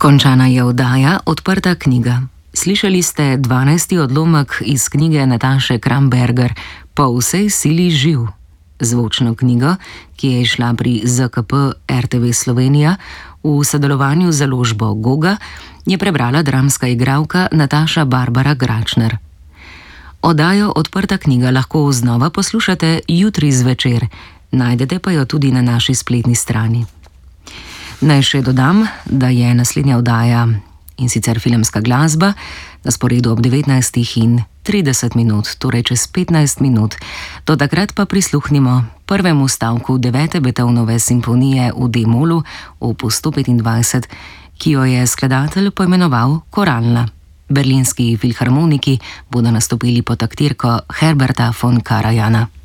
Končana je oddaja Odprta knjiga. Slišali ste 12. odlomek iz knjige Nataše Kramberger Po vsej sili živ. Zvočno knjigo, ki je izšla pri ZKP RTV Slovenija v sodelovanju z založbo Goga, je prebrala dramska igralka Nataša Barbara Gračner. Oddajo Odprta knjiga lahko znova poslušate jutri zvečer, najdete pa jo tudi na naši spletni strani. Naj še dodam, da je naslednja oddaja, in sicer filmska glasba, na sporedu ob 19:30, torej čez 15 minut. Do takrat pa prisluhnimo prvemu stavku 9. Beethovenove simfonije v D-molu, opus 125, ki jo je skladatelj poimenoval Koralna. Berlinski filharmoniki bodo nastopili pod taktirko Herberta von Karajana.